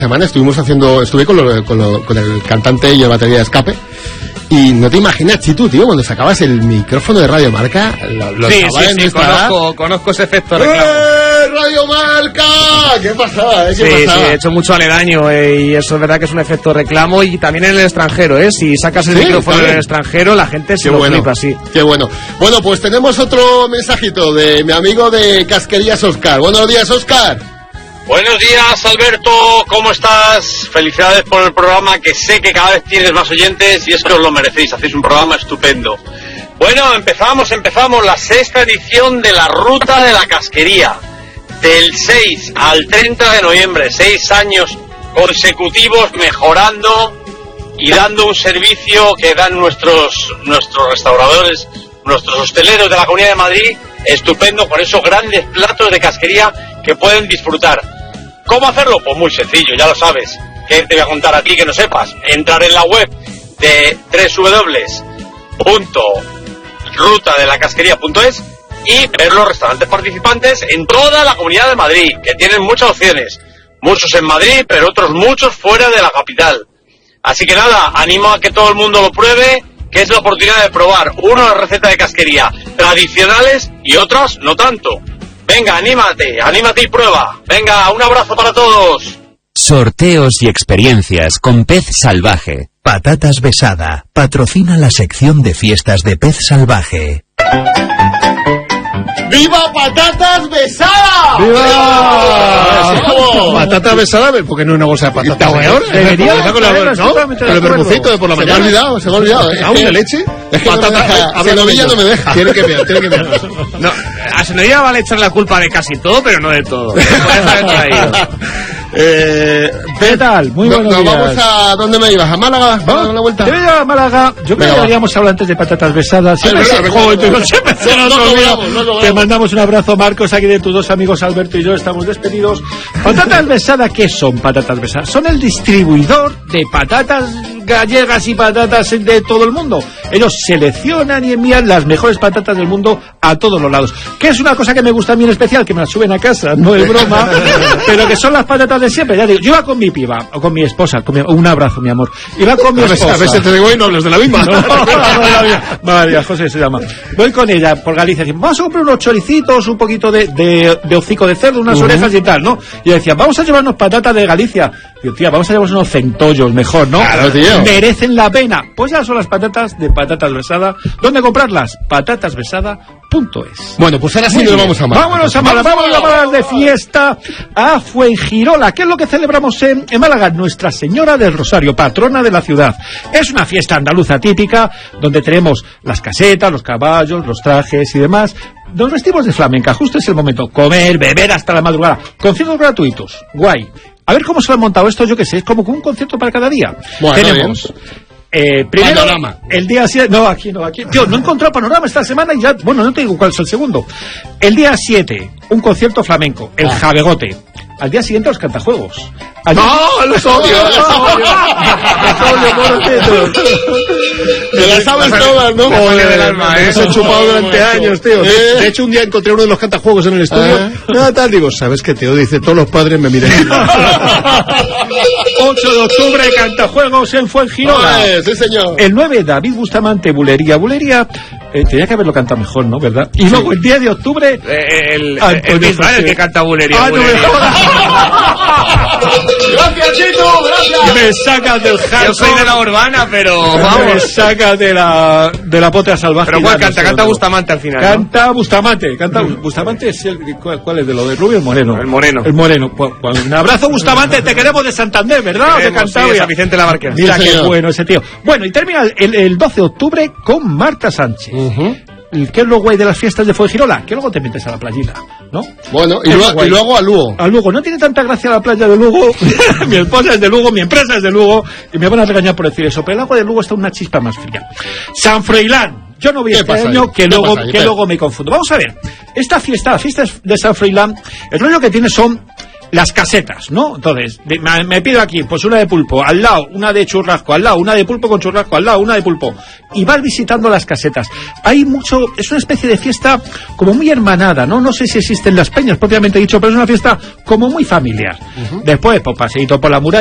semana estuve con el cantante y el batería de Escape. Y no te imaginas, Chitu, tío, cuando sacabas el micrófono de Radio Marca, sí, conozco ese efecto reclamo. ¡Radio Marca! ¿Qué pasaba? Sí, he hecho mucho aledaño y eso es verdad que es un efecto reclamo y también en el extranjero, Si sacas el micrófono en el extranjero, la gente se lo flipa así. Qué bueno. Bueno, pues tenemos otro mensajito de mi amigo de Casquerías, Óscar. Buenos días, Óscar. Buenos días, Alberto, ¿cómo estás? Felicidades por el programa, que sé que cada vez tienes más oyentes y es que os lo merecéis, hacéis un programa estupendo. Bueno, empezamos la 6ª edición de la Ruta de la Casquería, del 6 al 30 de noviembre, 6 años consecutivos mejorando y dando un servicio que dan nuestros restauradores, nuestros hosteleros de la Comunidad de Madrid, estupendo, con esos grandes platos de casquería que pueden disfrutar. ¿Cómo hacerlo? Pues muy sencillo, ya lo sabes. ¿Qué te voy a contar a ti que no sepas? Entrar en la web de www.rutadelacasquería.es y ver los restaurantes participantes en toda la Comunidad de Madrid, que tienen muchas opciones. Muchos en Madrid, pero otros muchos fuera de la capital. Así que nada, animo a que todo el mundo lo pruebe, que es la oportunidad de probar una receta de casquería tradicionales y otras no tanto. Venga, anímate y prueba. Venga, un abrazo para todos. Sorteos y experiencias con Pez Salvaje. Patatas Besada patrocina la sección de fiestas de Pez Salvaje. ¡Viva Patatas Besada! ¡Viva! Patatas Besada, porque no es una bolsa de patatas de ahora. Debería con el vermucito de por la mañana. Se me ha olvidado. ¿Aún de leche? Es que a Senovilla no me deja. Tiene que mirar. No, a Senovilla vale echar la culpa de casi todo, pero no de todo. ¿Qué tal? Muy buenos días. Vamos a... ¿Dónde me ibas? ¿A Málaga? ¿Vamos a dar una vuelta? Te voy a Málaga. Yo creo que deberíamos hablar antes de Patatas Besadas. Te mandamos un abrazo, Marcos, aquí de tus dos amigos Alberto y yo. Estamos despedidos. Patatas Besadas, ¿qué son Patatas Besadas? Son el distribuidor de patatas gallegas y patatas de todo el mundo. Ellos seleccionan y envían las mejores patatas del mundo a todos los lados. Que es una cosa que me gusta a mí en especial, que me las suben a casa, no es broma, pero que son las patatas de siempre. Ya digo, yo iba con mi piba, o con mi esposa, un abrazo, mi amor. Iba con mi esposa. A veces te digo y no hablas de la misma. María José se llama. Voy con ella por Galicia, decimos, vamos a comprar unos choricitos, un poquito de hocico de cerdo, unas orejas y tal, ¿no? Y decía, vamos a llevarnos patatas de Galicia. Digo, tía, vamos a llevarnos unos centollos mejor, ¿no? Claro, tío. Merecen la pena. Pues ya son las patatas de Patatas Besada. ¿Dónde comprarlas? patatasbesada.es. Bueno, pues ahora sí nos vamos a Málaga. Vámonos a Málaga, vamos a Málaga de fiesta a Fuengirola. ¿Qué es lo que celebramos en Málaga? Nuestra Señora del Rosario, patrona de la ciudad. Es una fiesta andaluza típica, donde tenemos las casetas, los caballos, los trajes y demás. Nos vestimos de flamenca, justo es el momento. Comer, beber hasta la madrugada. Conciertos gratuitos. Guay. A ver cómo se lo han montado esto, yo qué sé, es como un concierto para cada día. Bueno, tenemos primero Panorama. el día 7, no, aquí. Tío, no he encontrado Panorama esta semana y ya, bueno, no te digo cuál es el segundo. El día 7, un concierto flamenco, el Jabegote. Al día siguiente los cantajuegos. ¡No! ¡Los odio! Te las sabes todas, ¿no? Del alma, se han chupado durante años, tío. De hecho, un día encontré uno de los cantajuegos en el estudio. Nada tal, digo, ¿sabes qué, tío? Dice, todos los padres me miran. 8 de octubre, cantajuegos en Fuengirola. Sí, señor. El 9, David Bustamante, Bulería. Tenía que haberlo cantado mejor, ¿no? ¿Verdad? Y luego el 10 de octubre... el que canta Bulería. No me jodas. Gracias, Chito, gracias. Me sacas del hardcore. Yo soy de la urbana, pero vamos. Me sacas de la potra salvaje. Pero ¿cuál canta? Canta Bustamante al final, Canta ¿no? Bustamante. Bustamante es ¿cuál es de lo de Rubio? El Moreno. El Moreno. Pues, un abrazo, Bustamante. Te queremos de Santander, ¿verdad? De Cantabria. Sí, Vicente Labarquera. Mira qué bueno ese tío. Bueno, y termina el 12 de octubre con Marta Sánchez. ¿Qué es lo guay de las fiestas de Fuengirola? Que luego te metes a la playita, ¿no? Bueno, y luego a Lugo. A Lugo. No tiene tanta gracia la playa de Lugo. Mi esposa es de Lugo, mi empresa es de Lugo, y me van a regañar por decir eso, pero el agua de Lugo está una chispa más fría. San Froilán. Yo no voy este año, que luego me confundo. Vamos a ver. La fiesta de San Froilán, el rollo que tiene son las casetas, ¿no? Entonces, me pido aquí, pues una de pulpo, al lado, una de churrasco, al lado, una de pulpo con churrasco, al lado, una de pulpo. Y vas visitando las casetas. Hay mucho, es una especie de fiesta como muy hermanada, ¿no? No sé si existen las peñas, propiamente dicho, pero es una fiesta como muy familiar. Después, pues paseíto por la muralla.